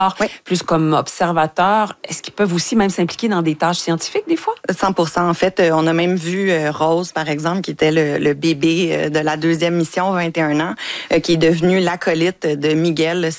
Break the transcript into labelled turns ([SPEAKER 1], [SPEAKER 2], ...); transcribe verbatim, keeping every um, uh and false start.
[SPEAKER 1] oui.
[SPEAKER 2] plus comme observateurs. Est-ce qu'ils peuvent aussi même s'impliquer dans des tâches scientifiques des fois?
[SPEAKER 1] cent pour cent. En fait, on a même vu Rose, par exemple, qui était le, le bébé de la deuxième mission, vingt et un ans, qui est devenu l'acolyte de Miguel,